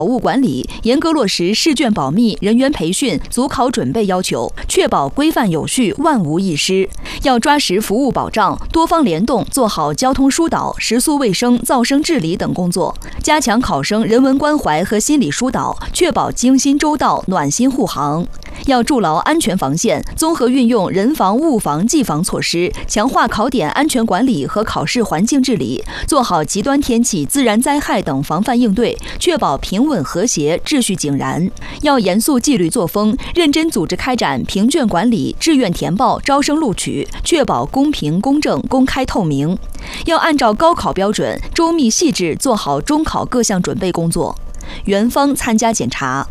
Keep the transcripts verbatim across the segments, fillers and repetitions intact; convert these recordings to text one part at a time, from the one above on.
务管理，严格落实试卷保密、人员培训、组考准备要求，确保规范有序、万无一失。要抓实服务保障，多方联动，做好交通疏导、食宿卫生、噪声治理等工作，加强考生人文关怀和心理疏导，确保精心周到、暖心护航。要筑牢安全防线，综合运用人防、物防、技防措施，强化考点安全管理和考试环境治理，做好极端天气、自然灾害等防范应对，确保平稳和谐、秩序井然。要严肃纪律作风，认真组织开展评卷管理、志愿填报、招生录取，确保公平、公正、公开透明。要按照高考标准，周密细致做好中考各项准备工作。园方参加检查。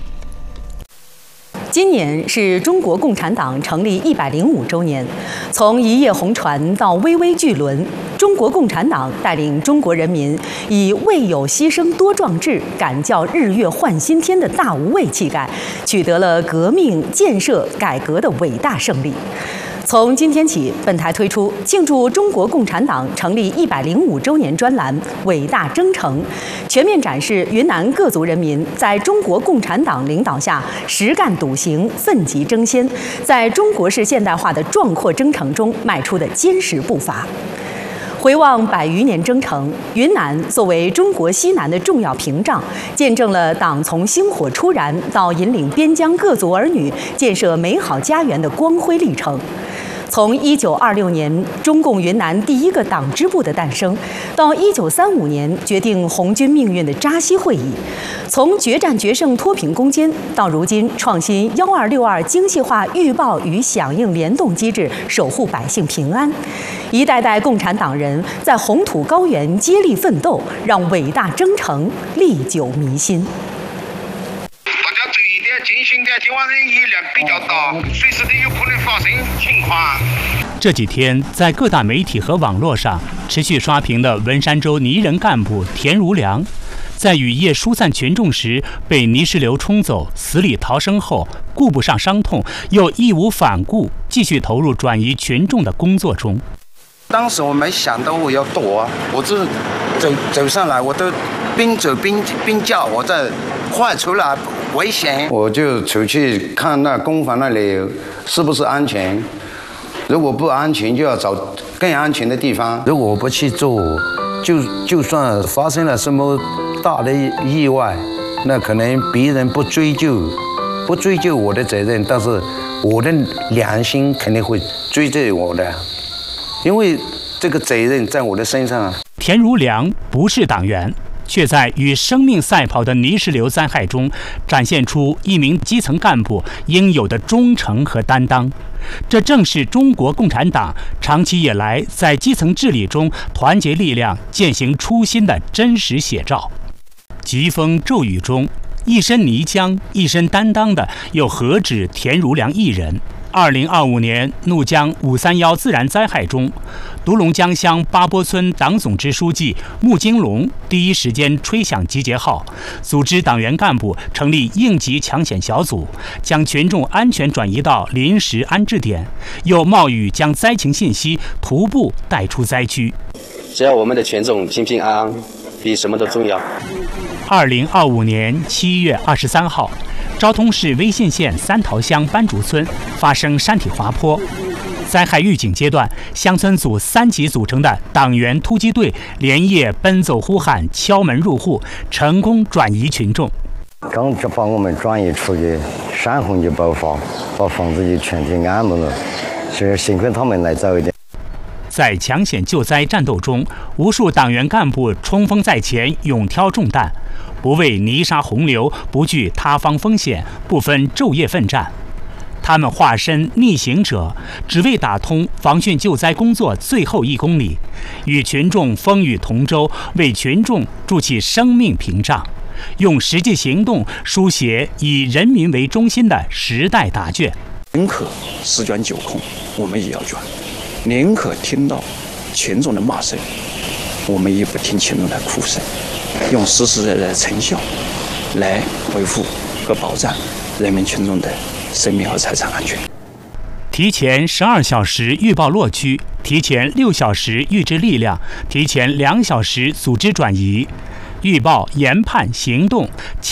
今年是中国共产党成立一百零五周年，从一叶红船到巍巍巨轮，中国共产党带领中国人民以为有牺牲多壮志，敢叫日月换新天的大无畏气概，取得了革命、建设、改革的伟大胜利。从今天起，本台推出庆祝中国共产党成立一百零五周年专栏《伟大征程》，全面展示云南各族人民在中国共产党领导下实干笃行、奋楫争先，在中国式现代化的壮阔征程中迈出的坚实步伐。回望百余年征程，云南作为中国西南的重要屏障，见证了党从星火初燃到引领边疆各族儿女建设美好家园的光辉历程。从一九二六年中共云南第一个党支部的诞生，到一九三五年决定红军命运的扎西会议，从决战决胜脱贫攻坚，到如今创新幺二六二精细化预报与响应联动机制，守护百姓平安。一代代共产党人在红土高原接力奋斗，让伟大征程历久弥新。 注意点，警醒点，今晚的雨量比较大，随时都有可能发生情况。 这几天，在各大媒体和网络上持续刷屏的文山州泥人干部田如良，在雨夜疏散群众时被泥石流冲走，死里逃生后，顾不上伤痛，又义无反顾继续投入转移群众的工作中。 当时我没想到我要躲啊，我就走走上来，我都边走边边叫，我在快出来。危险！我就出去看那工房那里是不是安全，如果不安全，就要找更安全的地方。如果我不去做，就就算发生了什么大的意外，那可能别人不追究，不追究我的责任，但是我的良心肯定会追究我的，因为这个责任在我的身上。 田如良不是党员，却在与生命赛跑的泥石流灾害中，展现出一名基层干部应有的忠诚和担当。这正是中国共产党长期以来在基层治理中团结力量、践行初心的真实写照。疾风骤雨中，一身泥浆、一身担当的，又何止田如良一人？二零二五年怒江五三幺自然灾害中，独龙江乡八波村党总支书记穆金龙第一时间吹响集结号，组织党员干部成立应急抢险小组，将群众安全转移到临时安置点，又冒雨将灾情信息徒步带出灾区。 只要我们的群众平平安安，比什么都重要。 二零二五年七月二十三号。昭通市威信县三桃乡班竹村发生山体滑坡，灾害预警阶段，乡村组三级组成的党员突击队连夜奔走呼喊、敲门入户，成功转移群众。 刚就把我们转移出去，山洪就爆发，把房子就全体淹没了，所以幸亏他们来早一点。 在抢险救灾战斗中，无数党员干部冲锋在前，勇挑重担，不畏泥沙洪流，不惧他方风险，不分昼夜奋战。他们化身逆行者，只为打通防汛救灾工作最后一公里，与群众风雨同舟，为群众筑起生命屏障，用实际行动书写以人民为中心的时代答卷。 宁可十卷九空，我们也要卷；宁可听到群众的骂声，我们也不听群众的哭声，用实实在在的成效来维护和保障人民群众的生命和财产安全。 提前十二小时预报落区，提前六小时预置力量，提前两小时组织转移，预报、研判、行动。